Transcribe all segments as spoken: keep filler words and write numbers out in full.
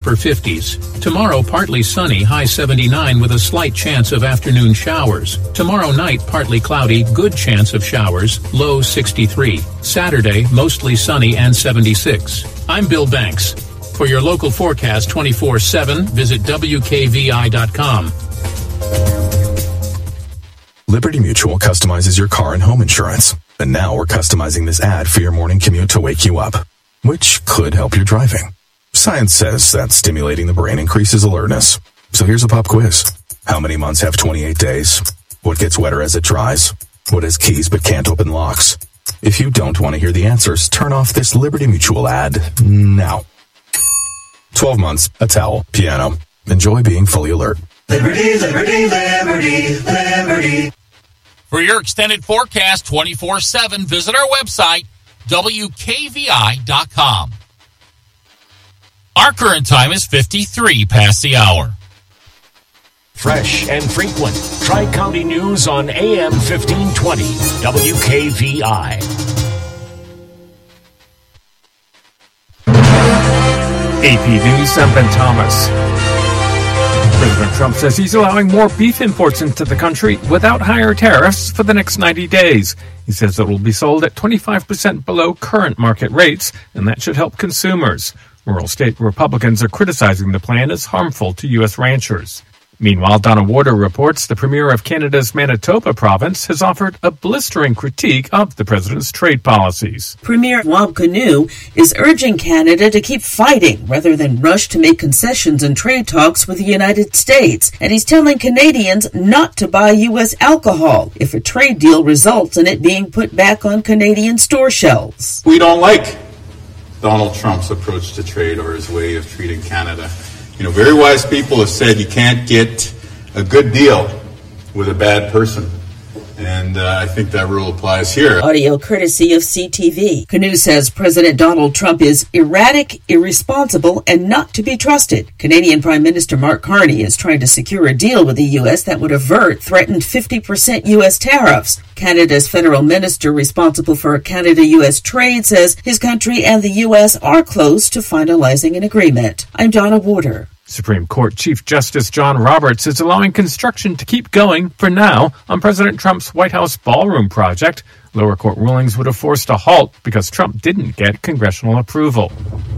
upper fifties. Tomorrow, partly sunny, high seventy-nine with a slight chance of afternoon showers. Tomorrow night, partly cloudy, good chance of showers, low sixty-three. Saturday, mostly sunny and seventy-six. I'm Bill Banks. For your local forecast twenty-four seven, visit W K V I dot com. Liberty Mutual customizes your car and home insurance. And now we're customizing this ad for your morning commute to wake you up, which could help your driving. Science says that stimulating the brain increases alertness. So here's a pop quiz. How many months have twenty-eight days? What gets wetter as it dries? What has keys but can't open locks? If you don't want to hear the answers, turn off this Liberty Mutual ad now. twelve months, a towel, piano. Enjoy being fully alert. Liberty, liberty, liberty, liberty. For your extended forecast twenty-four seven, visit our website, W K V I dot com. Our current time is fifty-three past the hour. Fresh and frequent. Tri-County News on A M fifteen twenty, W K V I. A P News, I'm Ben Thomas. President Trump says he's allowing more beef imports into the country without higher tariffs for the next ninety days. He says it will be sold at twenty-five percent below current market rates, and that should help consumers. Rural state Republicans are criticizing the plan as harmful to U S ranchers. Meanwhile, Donna Warder reports the premier of Canada's Manitoba province has offered a blistering critique of the president's trade policies. Premier Wab Kinew is urging Canada to keep fighting rather than rush to make concessions in trade talks with the United States. And he's telling Canadians not to buy U S alcohol if a trade deal results in it being put back on Canadian store shelves. We don't like Donald Trump's approach to trade or his way of treating Canada. You know, very wise people have said you can't get a good deal with a bad person. And uh, I think that rule applies here. Audio courtesy of C T V. Kinew says President Donald Trump is erratic, irresponsible, and not to be trusted. Canadian Prime Minister Mark Carney is trying to secure a deal with the U S that would avert threatened fifty percent U S tariffs. Canada's federal minister responsible for Canada-U S trade says his country and the U S are close to finalizing an agreement. I'm Donna Warder. Supreme Court Chief Justice John Roberts is allowing construction to keep going for now on President Trump's White House ballroom project. Lower court rulings would have forced a halt because Trump didn't get congressional approval.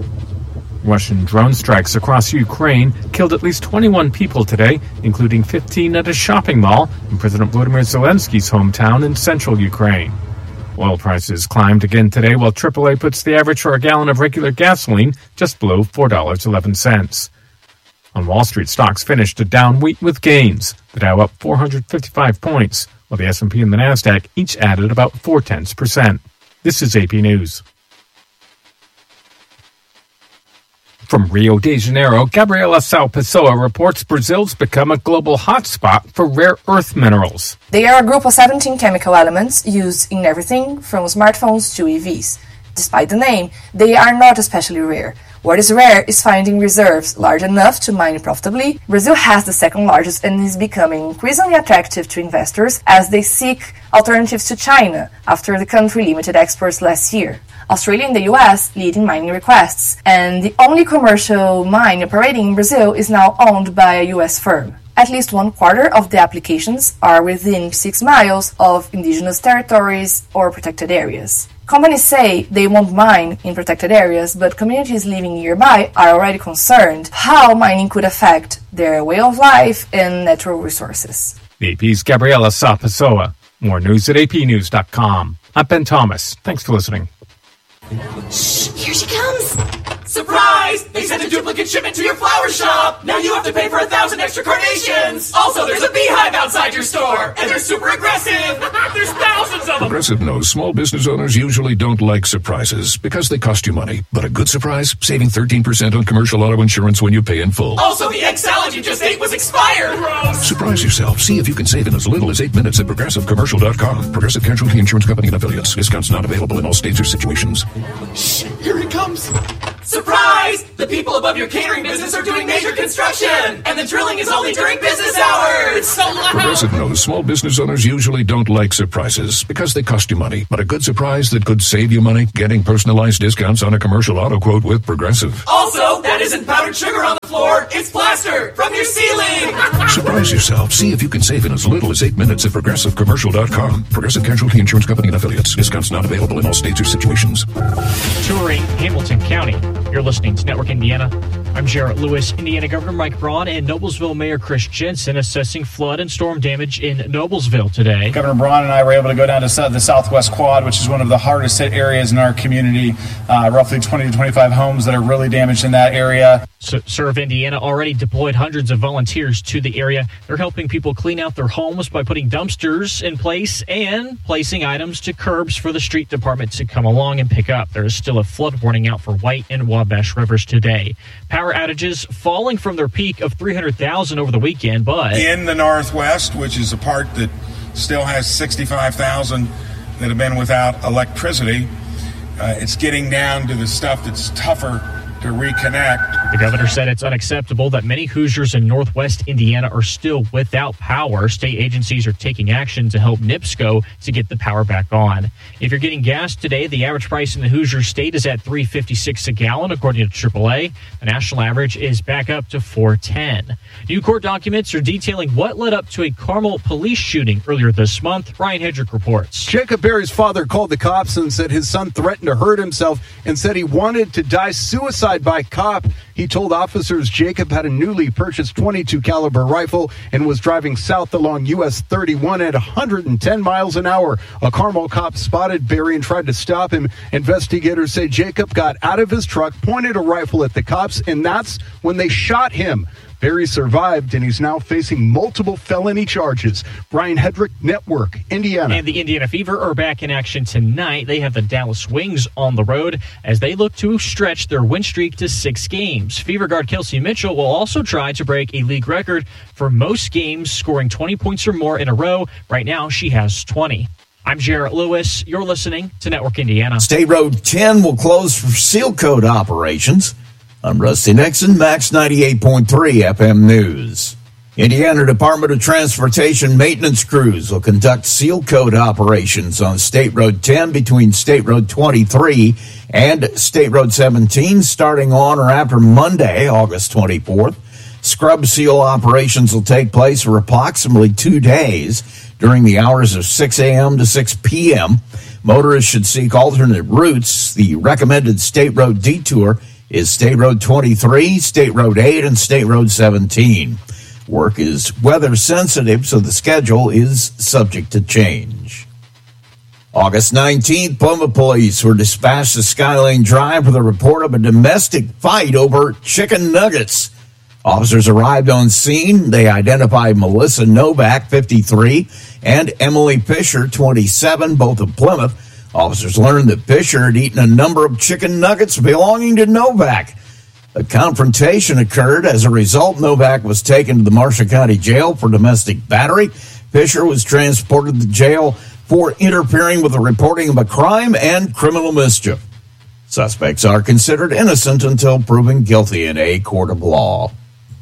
Russian drone strikes across Ukraine killed at least twenty-one people today, including fifteen at a shopping mall in President Volodymyr Zelensky's hometown in central Ukraine. Oil prices climbed again today, while triple A puts the average for a gallon of regular gasoline just below four dollars and eleven cents. On Wall Street, stocks finished a down week with gains. The Dow up four hundred fifty-five points, while the S and P and the Nasdaq each added about four-tenths percent. This is A P News. From Rio de Janeiro, Gabriela Sao Pessoa reports Brazil's become a global hotspot for rare earth minerals. They are a group of seventeen chemical elements used in everything from smartphones to E Vs. Despite the name, they are not especially rare. What is rare is finding reserves large enough to mine profitably. Brazil has the second largest and is becoming increasingly attractive to investors as they seek alternatives to China after the country limited exports last year. Australia and the U S lead in mining requests, and the only commercial mine operating in Brazil is now owned by a U S firm. At least one quarter of the applications are within six miles of indigenous territories or protected areas. Companies say they won't mine in protected areas, but communities living nearby are already concerned how mining could affect their way of life and natural resources. The A P's Gabriela Sao Pessoa. More news at A P news dot com. I'm Ben Thomas. Thanks for listening. Shh, here she comes. Surprise! They sent a duplicate shipment to your flower shop. Now you have to pay for a thousand extra carnations. Also, there's a beehive outside your store, and they're super aggressive. There's thousands of them. Progressive knows small business owners usually don't like surprises because they cost you money. But a good surprise, saving thirteen percent on commercial auto insurance when you pay in full. Also, the egg salad you just ate was expired. Gross. Surprise yourself. See if you can save in as little as eight minutes at progressive commercial dot com. Progressive Casualty Insurance Company and affiliates. Discounts not available in all states or situations. Shh, here he comes. Surprise! The people above your catering business are doing major construction, and the drilling is only during business hours. It's so loud. Progressive knows small business owners usually don't like surprises because they cost you money. But a good surprise that could save you money, getting personalized discounts on a commercial auto quote with Progressive. Also, that isn't powdered sugar on the your ceiling! Surprise yourself. See if you can save in as little as eight minutes at Progressive Commercial dot com. Progressive Casualty Insurance Company and Affiliates. Discounts not available in all states or situations. Touring Hamilton County. You're listening to Network Indiana. I'm Jarrett Lewis. Indiana Governor Mike Braun and Noblesville Mayor Chris Jensen assessing flood and storm damage in Noblesville today. Governor Braun and I were able to go down to the Southwest Quad, which is one of the hardest hit areas in our community. Uh, roughly twenty to twenty-five homes that are really damaged in that area. So, Serve Indiana already deployed hundreds of volunteers to the area. They're helping people clean out their homes by putting dumpsters in place and placing items to curbs for the street department to come along and pick up. There is still a flood warning out for White and Wabash Rivers today. Power outages falling from their peak of three hundred thousand over the weekend, but in the Northwest, which is a part that still has sixty-five thousand that have been without electricity, uh, it's getting down to the stuff that's tougher to reconnect. The governor said it's unacceptable that many Hoosiers in Northwest Indiana are still without power. State agencies are taking action to help N I P S C O to get the power back on. If you're getting gas today, the average price in the Hoosier state is at three fifty-six a gallon, according to triple A. The national average is back up to four ten. New court documents are detailing what led up to a Carmel police shooting earlier this month. Ryan Hedrick reports. Jacob Berry's father called the cops and said his son threatened to hurt himself and said he wanted to die suicide by cop. He told officers Jacob had a newly purchased twenty-two caliber rifle and was driving south along U S thirty-one at one hundred ten miles an hour. A Carmel cop spotted Berry and tried to stop him. Investigators say Jacob got out of his truck, pointed a rifle at the cops, and that's when they shot him. Berry survived, and he's now facing multiple felony charges. Brian Hedrick, Network, Indiana. And the Indiana Fever are back in action tonight. They have the Dallas Wings on the road as they look to stretch their win streak to six games. Fever guard Kelsey Mitchell will also try to break a league record for most games, scoring twenty points or more in a row. Right now, she has twenty. I'm Jarrett Lewis. You're listening to Network Indiana. State Road ten will close for seal code operations. I'm Rusty Nixon, Max ninety-eight point three F M News. Indiana Department of Transportation maintenance crews will conduct seal code operations on State Road ten between State Road twenty-three and State Road seventeen starting on or after Monday, August twenty-fourth. Scrub seal operations will take place for approximately two days during the hours of six a.m. to six p.m. Motorists should seek alternate routes. The recommended State Road detour is State Road twenty-three, State Road eight, and State Road seventeen. Work is weather sensitive, so the schedule is subject to change. August nineteenth, Plymouth police were dispatched to Skylane Drive with a report of a domestic fight over chicken nuggets. Officers arrived on scene. They identified Melissa Novak, fifty-three, and Emily Fisher, twenty-seven, both of Plymouth. Officers learned that Fisher had eaten a number of chicken nuggets belonging to Novak. A confrontation occurred. As a result, Novak was taken to the Marshall County Jail for domestic battery. Fisher was transported to jail for interfering with the reporting of a crime and criminal mischief. Suspects are considered innocent until proven guilty in a court of law.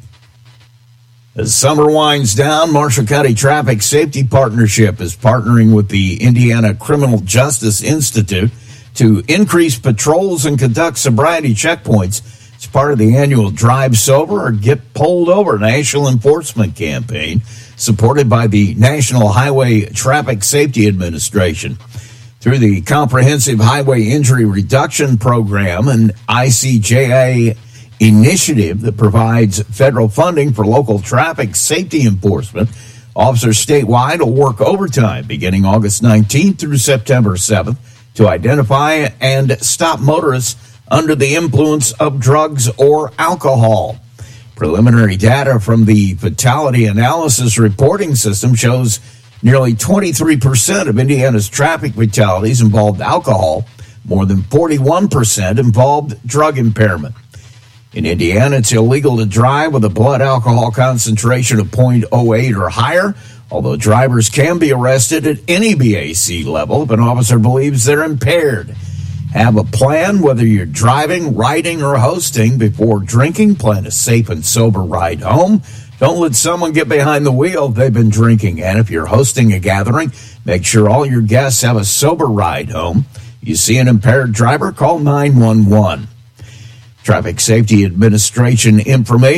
As summer winds down, Marshall County Traffic Safety Partnership is partnering with the Indiana Criminal Justice Institute to increase patrols and conduct sobriety checkpoints. It's part of the annual Drive Sober or Get Pulled Over national enforcement campaign supported by the National Highway Traffic Safety Administration. Through the Comprehensive Highway Injury Reduction Program and I C J A initiative that provides federal funding for local traffic safety enforcement, officers statewide will work overtime beginning August nineteenth through September seventh to identify and stop motorists under the influence of drugs or alcohol. Preliminary data from the Fatality Analysis Reporting System shows nearly twenty-three percent of Indiana's traffic fatalities involved alcohol. More than forty-one percent involved drug impairment. In Indiana, it's illegal to drive with a blood alcohol concentration of zero point zero eight or higher, although drivers can be arrested at any B A C level if an officer believes they're impaired. Have a plan whether you're driving, riding, or hosting before drinking. Plan a safe and sober ride home. Don't let someone get behind the wheel if they've been drinking. And if you're hosting a gathering, make sure all your guests have a sober ride home. You see an impaired driver, call nine one one. Traffic Safety Administration information.